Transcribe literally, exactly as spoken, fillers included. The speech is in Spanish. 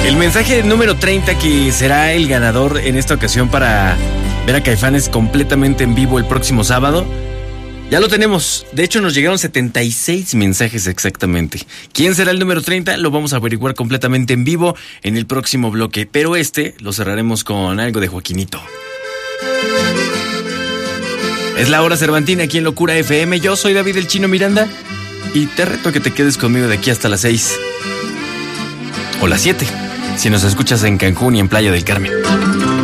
El mensaje número treinta, que será el ganador en esta ocasión para ver a Caifanes completamente en vivo el próximo sábado, ya lo tenemos. De hecho, nos llegaron setenta y seis mensajes exactamente. ¿Quién será el número treinta? Lo vamos a averiguar completamente en vivo en el próximo bloque. Pero este lo cerraremos con algo de Joaquinito. Es la hora cervantina aquí en Locura F M. Yo soy David el Chino Miranda y te reto a que te quedes conmigo de aquí hasta las seis o las siete, si nos escuchas en Cancún y en Playa del Carmen.